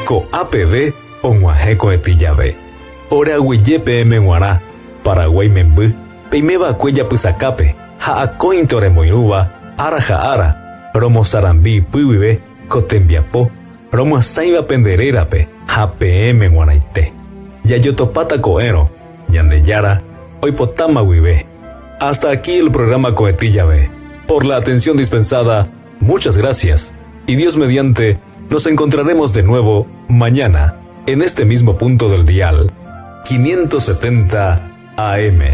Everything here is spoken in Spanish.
ko APB onguaje etillave. Ora guillepe guará, Paraguay membu, peimeba cuella pusacape, haacointo remoiruba, ara, romo sarambi puivive, cotembiapo, romo saiba pendererape, HPM guanaite. Yayotopata coero, Yandeyara, Oipotama vive. Hasta aquí el programa Coetillave. Por la atención dispensada, muchas gracias. Y Dios mediante, nos encontraremos de nuevo mañana, en este mismo punto del dial, 570 AM.